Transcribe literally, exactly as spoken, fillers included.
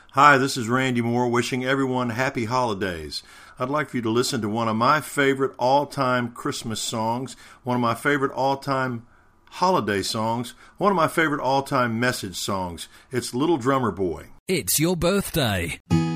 Hi, this is Randy Moore wishing everyone happy holidays. I'd like for you to listen to one of my favorite all-time Christmas songs, one of my favorite all-time holiday songs, one of my favorite all-time message songs. It's Little Drummer Boy. It's your birthday.